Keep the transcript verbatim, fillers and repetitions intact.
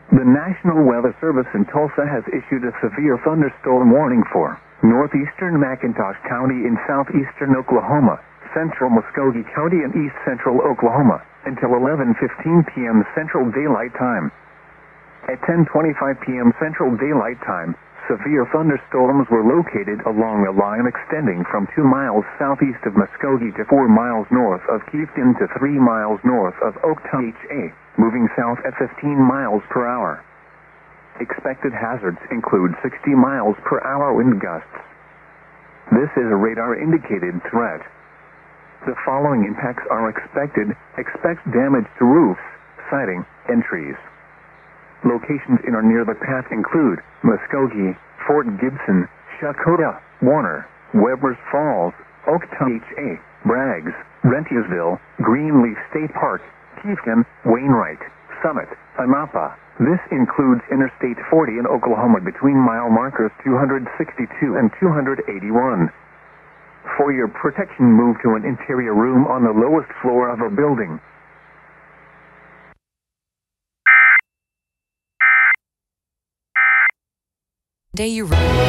The National Weather Service in Tulsa has issued a severe thunderstorm warning for northeastern McIntosh County in southeastern Oklahoma, central Muskogee County and east central Oklahoma, until eleven fifteen p.m. Central Daylight Time. At ten twenty-five p.m. Central Daylight Time, severe thunderstorms were located along a line extending from two miles southeast of Muskogee to four miles north of Chieftain to three miles north of Oaktown, moving south at fifteen miles per hour. Expected hazards include sixty miles per hour wind gusts. This is a radar-indicated threat. The following impacts are expected. Expect damage to roofs, siding, and trees. Locations in or near the path include Muskogee, Fort Gibson, Shakota, Warner, Webbers Falls, Oaktown, Braggs, Rentiersville, Greenleaf State Park, Chieftain, Wainwright, Summit, Anapa. This includes Interstate forty in Oklahoma between mile markers two hundred sixty-two and two hundred eighty-one. For your protection, move to an interior room on the lowest floor of a building. Day you